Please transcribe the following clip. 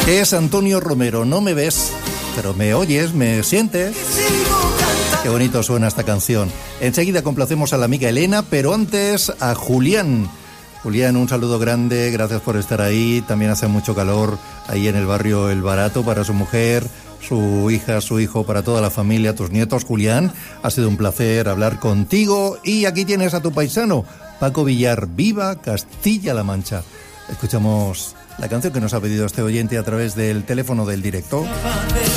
Es Antonio Romero. No me ves, pero me oyes, me sientes. Qué bonito suena esta canción. Enseguida complacemos a la amiga Elena, pero antes a Julián. Julián, un saludo grande, gracias por estar ahí. También hace mucho calor ahí en el barrio El Barato para su mujer, su hija, su hijo, para toda la familia, tus nietos. Julián, ha sido un placer hablar contigo. Y aquí tienes a tu paisano, Paco Villar. ¡Viva Castilla-La Mancha! Escuchamos la canción que nos ha pedido este oyente a través del teléfono del directo.